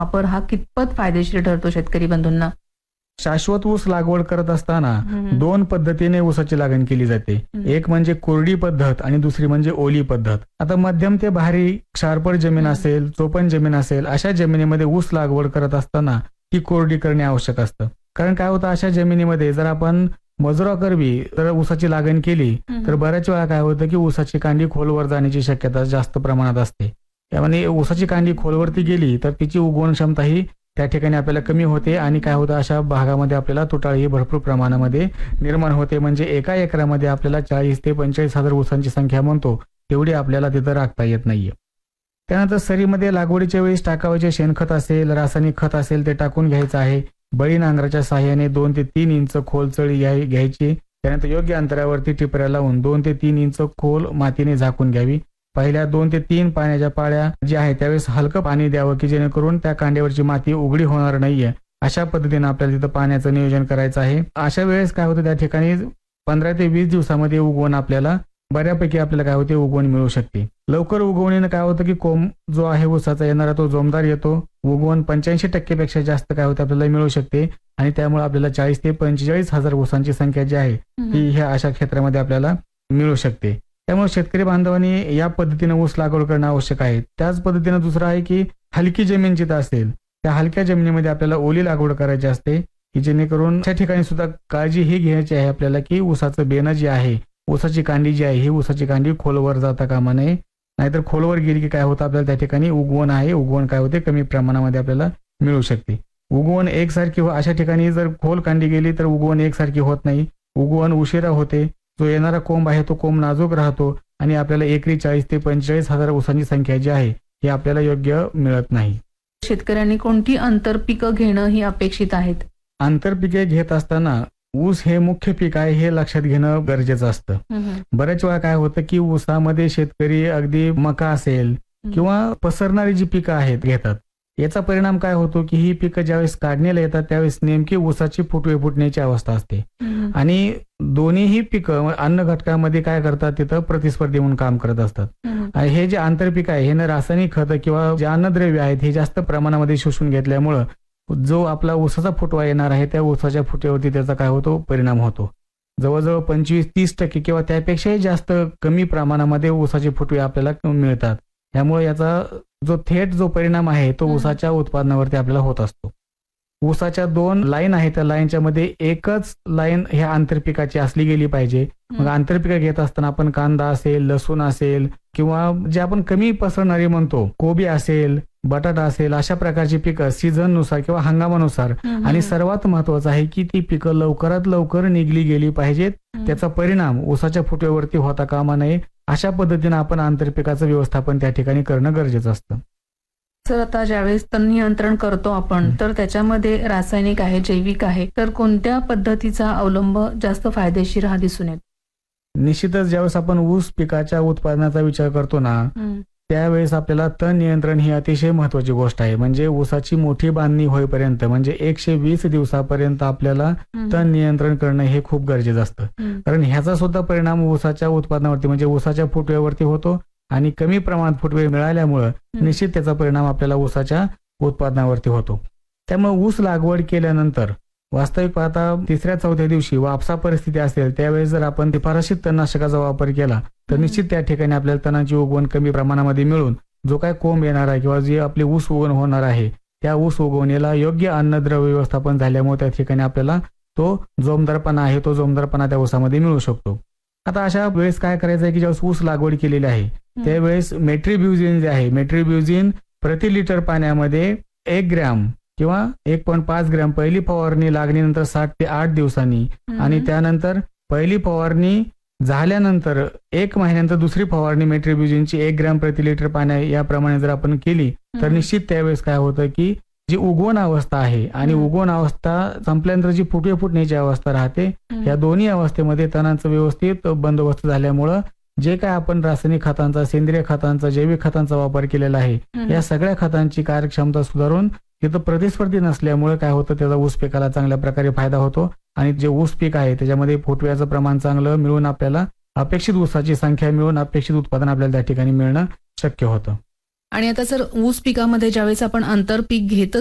वापर हा कितपत फायदेशीर ठरतो शेतकरी बंधूंना? शाश्वत ऊस लागवड करत असताना दोन पद्धतीने ऊसाची लागण केली जाते. एक म्हणजे कोरडी पद्धत आणि दुसरी म्हणजे ओली पद्धत. आता मध्यम ते भारी क्षारपड जमीन असेल, चोपण जमीन असेल, अशा जमिनीमध्ये ऊस लागवड करत असताना ती कोरडी करणे आवश्यक असतं. कारण काय होतं, अशा जमिनीमध्ये जर आपण मजुराकरवी जर ऊसाची लागण केली तर बऱ्याच वेळा काय होतं की ऊसाची कांडी खोलवर जाण्याची शक्यता जास्त प्रमाणात असते. त्यामुळे ऊसाची कांडी खोलवरती गेली तर तिची उगवण क्षमता ही त्या ठिकाणी आपल्याला कमी होते आणि काय होतं, अशा भागामध्ये आपल्याला तुटाळी भरपूर प्रमाणामध्ये निर्माण होते. म्हणजे एका एकरामध्ये आपल्याला 40 ते 45 हजार ऊसांची संख्या म्हणतो तेवढी आपल्याला तिथं राखता येत नाहीये. त्यानंतर सरीमध्ये लागवडीच्या वेळेस टाकावयाचे शेणखत असेल, रासायनिक खत असेल ते टाकून घ्यायचं आहे. बळी नांगराच्या साहाय्याने 2 ते 3 इंच खोल चळी घ्यायची. त्यानंतर योग्य अंतरावरती टिपऱ्या लावून 2 ते 3 इंच खोल मातीने झाकून घ्यावी. पहिल्या 2 ते 3 पाण्याच्या पाळ्या ज्या आहेत त्यावेळेस हलकं पाणी द्यावं की जेणेकरून त्या कांड्यावरची माती उघडी होणार नाहीये. अशा पद्धतीने आपल्याला तिथं पाण्याचं नियोजन करायचं आहे. अशा वेळेस काय होतं, त्या ठिकाणी 15 ते 20 दिवसामध्ये उगवण आपल्याला बऱ्यापैकी आपल्याला काय होते, उगवण मिळू शकते. लवकर उगवणीनं काय होतं की कोंब जो आहे ऊसाचा येणारा तो जोमदार येतो. उगवण 85% पेक्षा जास्त काय होते आपल्याला मिळू शकते आणि त्यामुळे आपल्याला 40 ते 45 हजार ऊसांची संख्या जी आहे ती ह्या अशा क्षेत्रामध्ये आपल्याला मिळू शकते. त्यामुळे शेतकरी बांधवांनी या पद्धतीने ऊस लागवड करणं आवश्यक आहे. त्याच पद्धतीने दुसरं आहे की हलकी जमीन जिथं असेल त्या हलक्या जमिनीमध्ये आपल्याला ओली लागवड करायची असते की जेणेकरून त्या ठिकाणी सुद्धा काळजी ही घ्यायची आहे आपल्याला की ऊसाचं बेणं जे आहे, ऊसाची कांडी जी आहे ही ऊसाची कांडी खोलवर जाता कामा नये. नाहीतर खोलवर गेली की काय होतं, आपल्याला त्या ठिकाणी उगवण काय होते कमी प्रमाणामध्ये आपल्याला मिळू शकते. उगवण एकसारखी अशा ठिकाणी जर खोल कांडी गेली तर उगवण एकसारखी होत नाही. उगवण उशिरा होते. जो येणारा कोंब आहे तो कोंब नाजूक राहतो आणि आपल्याला एकरी 40 ते 45 हजार ऊसांची संख्या जी आहे ही आपल्याला योग्य मिळत नाही. शेतकऱ्यांनी कोणती आंतरपिकं घेणं ही अपेक्षित आहेत? आंतरपिके घेत असताना ऊस हे मुख्य पीक आहे हे लक्षात घेणं गरजेचं असतं. बऱ्याच वेळा काय होतं की ऊसामध्ये शेतकरी अगदी मका असेल किंवा पसरणारी जी पिकं आहेत घेतात. याचा परिणाम काय होतो की ही पिकं ज्यावेळेस काढणीला येतात त्यावेळेस नेमकी ऊसाची फुटवे फुटण्याची अवस्था असते आणि दोन्हीही पिकं अन्न घटकामध्ये काय करतात, तिथं प्रतिस्पर्धी म्हणून काम करत असतात. आणि हे जे आंतरपीक आहे हे रासायनिक खत किंवा जे अन्नद्रव्य आहेत हे जास्त प्रमाणामध्ये शोषून घेतल्यामुळं जो आपला ऊसाचा फुटवा येणार आहे त्या ऊसाच्या फुटव्यावरती त्याचा काय होतो, परिणाम होतो. जवळजवळ 25-30% किंवा त्यापेक्षाही जास्त कमी प्रमाणामध्ये ऊसाचे फुटवे आपल्याला मिळतात. त्यामुळे याचा जो थेट परिणाम आहे तो ऊसाच्या उत्पादनावरती आपल्याला होत असतो. ऊसाच्या 2 लाईन आहेत, त्या लाईनच्या मध्ये एकच लाईन ह्या आंतरपिकाची असली गेली पाहिजे. मग आंतरपिकं घेत असताना आपण कांदा असेल, लसूण असेल किंवा जे आपण कमी पसरणारी म्हणतो कोबी असेल, बटाटा असेल, अशा प्रकारची पिकं सीझननुसार किंवा हंगामानुसार आणि सर्वात महत्वाचं आहे की ती पिकं लवकरात लवकर निघली गेली पाहिजेत. त्याचा परिणाम ऊसाच्या फुटव्यावरती होता कामा नये. अशा पद्धतीने आपण आंतरपिकाचं व्यवस्थापन त्या ठिकाणी करणं गरजेचं असतं. सर, आता ज्यावेळेस तण नियंत्रण करतो आपण तर त्याच्यामध्ये रासायनिक आहे, जैविक आहे, तर कोणत्या पद्धतीचा अवलंब जास्त फायदेशीर हा दिसून येतो? निश्चितच ज्यावेळेस आपण ऊस पिकाच्या उत्पादनाचा विचार करतो ना त्यावेळेस आपल्याला तण नियंत्रण ही अतिशय महत्वाची गोष्ट आहे. म्हणजे ऊसाची मोठी बांधणी होईपर्यंत म्हणजे 120 दिवसापर्यंत आपल्याला तण नियंत्रण करणं हे खूप गरजेचं असतं. कारण ह्याचा सुद्धा परिणाम ऊसाच्या उत्पादनावरती म्हणजे ऊसाच्या फुटव्यावरती होतो आणि कमी प्रमाणात फुटवे मिळाल्यामुळं निश्चित त्याचा परिणाम आपल्याला ऊसाच्या उत्पादनावरती होतो. त्यामुळे ऊस लागवड केल्यानंतर वास्तविक पाहता 3-4 दिवशी वापसा परिस्थिती असेल त्यावेळेस जर आपण शिफारशीत तणनाशकाचा वापर केला तर निश्चित त्या ठिकाणी आपल्याला तणांची उगवण कमी प्रमाणामध्ये मिळून जो काय कोंब येणार आहे किंवा जे आपली ऊस उगवण होणार आहे त्या ऊस उगवणीला योग्य अन्नद्रव्य व्यवस्थापन झाल्यामुळे त्या ठिकाणी आपल्याला तो जोमदारपणा आहे तो जोमदारपणा त्या ऊसामध्ये मिळू शकतो. आता अशा वेळेस काय करायचं आहे की ज्यावेळेस ऊस लागवड केलेली आहे त्यावेळेस मेट्रिब्युझिन जे आहे, मेट्रिब्युझिन प्रति लिटर पाण्यामध्ये 1 ग्रॅम किंवा 1.5 ग्रॅम पहिली फवारणी लागणीनंतर 7 ते 8 दिवसांनी आणि त्यानंतर पहिली फवारणी झाल्यानंतर 1 महिन्यानंतर दुसरी फवारणी मेट्रिब्युझिनची 1 ग्रॅम प्रति लिटर पाण्या याप्रमाणे जर आपण केली तर निश्चित त्यावेळेस काय होतं की जी उगवण अवस्था आहे आणि उगवण अवस्था संपल्यानंतर जी फुटवे फुटण्याची अवस्था राहते या दोन्ही अवस्थेमध्ये तणांचा व्यवस्थित बंदोबस्त झाल्यामुळं जे काय आपण रासायनिक खतांचा, सेंद्रिय खतांचा, जैविक खतांचा वापर केलेला आहे या सगळ्या खतांची कार्यक्षमता सुधारून तिथं प्रतिस्पर्धी नसल्यामुळे काय होतं त्याचा ऊस पिकाला चांगल्या प्रकारे फायदा होतो आणि जे ऊस पीक आहे त्याच्यामध्ये फुटव्याचं प्रमाण चांगलं मिळून आपल्याला अपेक्षित ऊसाची संख्या मिळून अपेक्षित उत्पादन आपल्याला त्या ठिकाणी मिळणं शक्य होतं. आणि आता सर ऊस पिकामध्ये ज्यावेळेस आपण आंतरपीक घेत